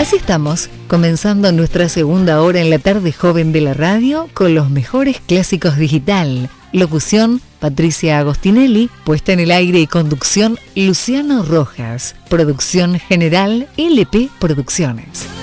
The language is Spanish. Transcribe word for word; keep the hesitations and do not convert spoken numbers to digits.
Así estamos, comenzando nuestra segunda hora en la tarde joven de la radio con los mejores clásicos digital. Locución, Patricia Agostinelli. Puesta en el aire y conducción, Luciano Rojas. Producción general, L P Producciones.